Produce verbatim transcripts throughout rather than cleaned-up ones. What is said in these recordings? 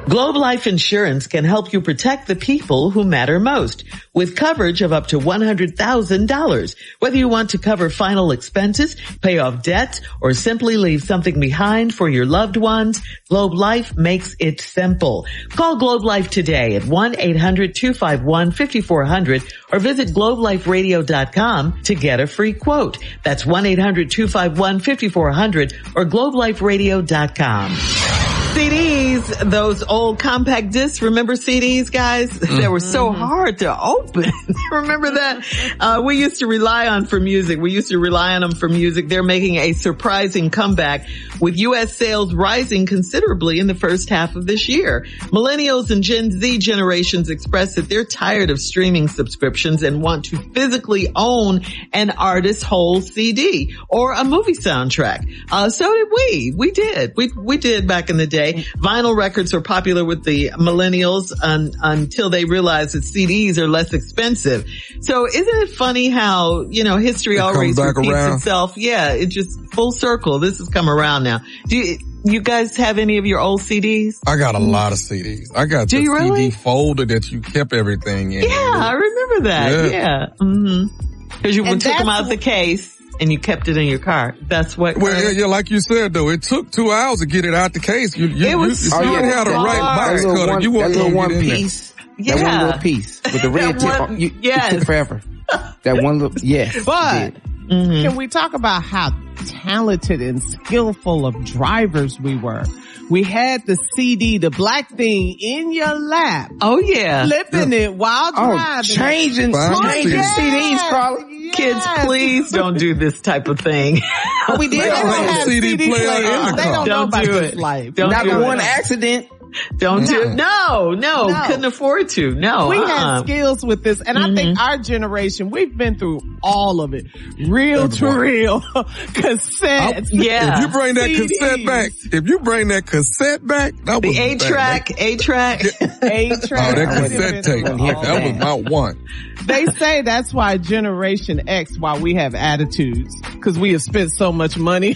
Globe Life Insurance can help you protect the people who matter most with coverage of up to one hundred thousand dollars. Whether you want to cover final expenses, pay off debts, or simply leave something behind for your loved ones, Globe Life makes it simple. Call Globe Life today at one eight hundred two five one five four zero zero or visit globe life radio dot com to get a free quote. That's one eight hundred two five one five four zero zero or globe life radio dot com. C Ds, those old compact discs, remember C Ds, guys? Mm-hmm. They were so hard to open. Remember that? Uh, we used to rely on for music. We used to rely on them for music. They're making a surprising comeback with U S sales rising considerably in the first half of this year. Millennials and Gen Z generations express that they're tired of streaming subscriptions and want to physically own an artist's whole C D or a movie soundtrack. Uh, so did we. We did. We, we did back in the day. Vinyl records are popular with the millennials un, until they realize that C Ds are less expensive. So isn't it funny how, you know, history it always repeats around. itself? Yeah, it just full circle. This has come around now. Do you, you guys have any of your old C Ds? I got a lot of C Ds. I got Do the you really? C D folder that you kept everything in. Yeah, I remember that. Yeah. yeah. Mm-hmm. Cause you and took them out of the case. And you kept it in your car. That's what. Well, yeah, yeah, like you said though, it took two hours to get it out the case. You, you, it was you, so you didn't have the right box cutter. One, you that want little to one get in piece. There. Yeah. That one little piece with the red tip. On, you, yes. It took forever. That one little, yes. But mm-hmm. can we talk about how talented and skillful of drivers we were? We had the C D, the black thing in your lap. Oh yeah. Flipping yeah. it while driving. Oh, changing, changing yes. C Ds, Carla. Yes. Kids, please don't do this type of thing. We did. They don't have C D, C D player. player. They don't, don't know about do this it. life. Don't Not do one it. accident. Don't do it. No, no, no, couldn't afford to. No. We uh-uh. had skills with this, and mm-hmm. I think our generation, we've been through all of it. Real to real. Cassettes. Yeah. If you bring that C Ds. cassette back, if you bring that cassette back, that was the A-track, A-track. A-track. Oh, that cassette tape. That was my one. They say that's why Generation X, why we have attitudes, because we have spent so much money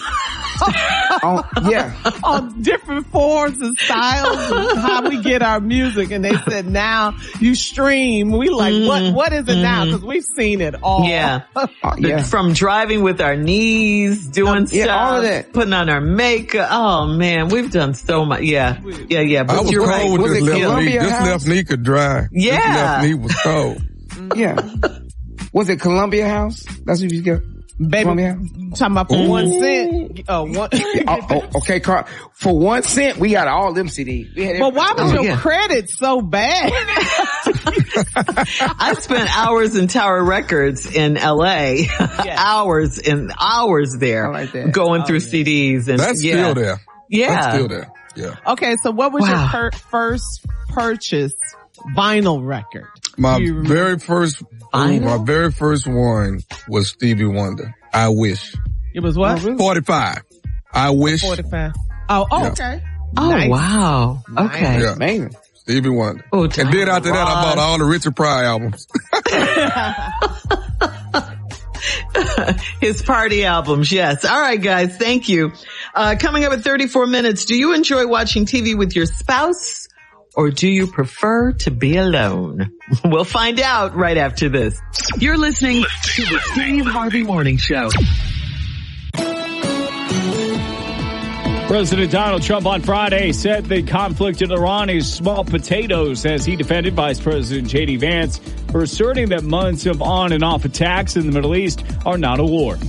oh, yeah. on different forms and styles and how we get our music. And they said now you stream. We like, mm-hmm. what, what is it mm-hmm. now? Because we've seen it all. Yeah. uh, yeah. From driving with our knees, doing um, yeah, stuff, all of that. Putting on our makeup. Oh man, we've done so much. Yeah. Yeah, yeah. But I was you're cold right. with Was this it left Columbia knee. This House? left knee could dry. Yeah. This left knee was cold. Yeah. Was it Columbia House? That's what you got? Baby, Columbia? talking about for Ooh. one cent. Uh, one oh, oh, okay, Carl. For one cent, we got all them C Ds. But why was oh, your yeah. credit so bad? I spent hours in Tower Records in L A. Yes. hours and hours there. I like that. Going oh, through yeah. C Ds. And That's yeah. still there. Yeah. That's still there. Yeah. Okay, so what was wow. your per- first purchase vinyl record? My very first, ooh, my very first one was Stevie Wonder. I Wish. It was what? forty-five. I Wish. forty-five. Oh, oh yeah. okay. Oh, nice. wow. Okay. Yeah. Man. Stevie Wonder. Oh, and then after that, I bought all the Richard Pryor albums. His party albums, yes. All right, guys, thank you. Uh, coming up at thirty-four minutes, do you enjoy watching T V with your spouse? Or do you prefer to be alone? We'll find out right after this. You're listening to the Steve Harvey Morning Show. President Donald Trump on Friday said the conflict in Iran is small potatoes as he defended Vice President J D Vance for asserting that months of on and off attacks in the Middle East are not a war.